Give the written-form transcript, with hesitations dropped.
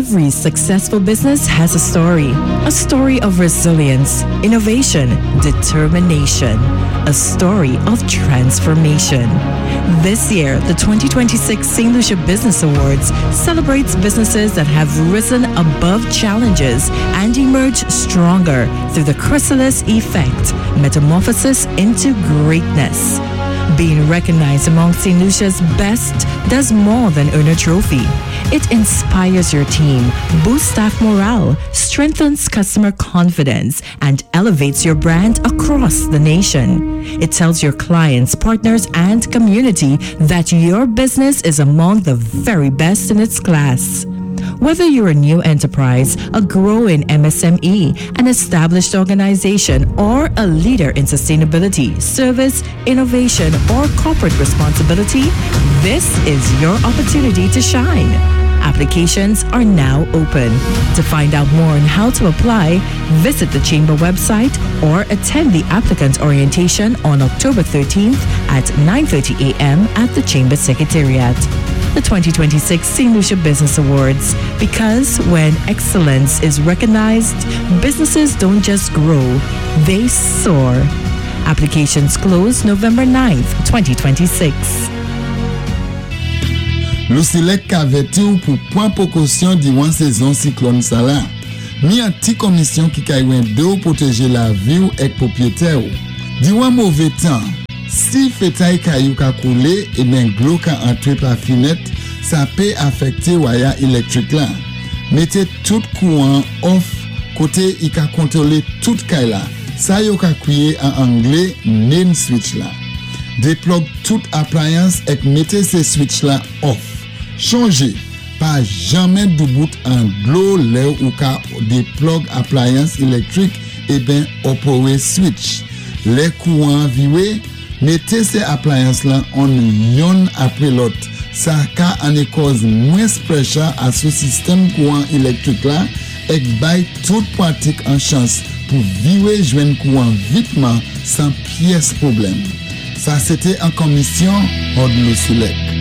Every successful business has a story of resilience, innovation, determination, a story of transformation. This year, the 2026 St. Lucia Business Awards celebrates businesses that have risen above challenges and emerged stronger through the chrysalis effect, metamorphosis into greatness. Being recognized among St. Lucia's best does more than earn a trophy. It inspires your team, boosts staff morale, strengthens customer confidence, and elevates your brand across the nation. It tells your clients, partners, and community that your business is among the very best in its class. Whether you're a new enterprise, a growing MSME, an established organization, or a leader in sustainability, service, innovation, or corporate responsibility, this is your opportunity to shine. Applications are now open. To find out more on how to apply, visit the Chamber website or attend the applicant orientation on October 13th at 9:30 a.m. at the Chamber Secretariat. The 2026 St. Lucia Business Awards, because when excellence is recognized, businesses don't just grow, they soar. Applications close November 9th, 2026. Lucilec averti ou pour point précaution durant saison cyclone Sala. Mi a ti commission qui kaywen de ou protéger la vie ou ek propriétaire. Durant mauvais temps, si fetaille kayou ka koule et ben glo ka entre par fenêtre, ça peut affecter wire électrique là. Mettez tout courant off côté il ka contrôler tout kay là. Ça yo ka crier en anglais main switch là. Déplug toute appliance et mettez ces switch là off. Changez, pas jamais de bout en l'eau là ou ka déplug appliance électrique et ben opérer switch. Les courants virés, mettez ces appliances là en yon après l'autre. Ça ka en cause moins pressure à ce système courant électrique là et bail toute pratique en chance pour virer joindre courant vitement sans pièce problème. Ça c'était en commission hors de Lucilec.